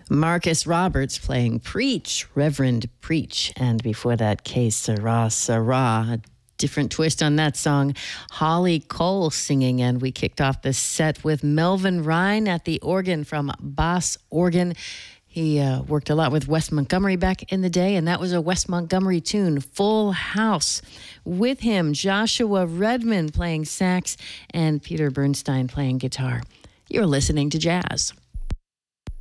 Marcus Roberts playing Preach, Reverend Preach. And before that, Que Sera, Sera. A different twist on that song. Holly Cole singing. And we kicked off the set with Melvin Ryan at the organ from Bass Organ. He worked a lot with Wes Montgomery back in the day, and that was a Wes Montgomery tune, Full House. With him, Joshua Redman playing sax and Peter Bernstein playing guitar. You're listening to Jazz.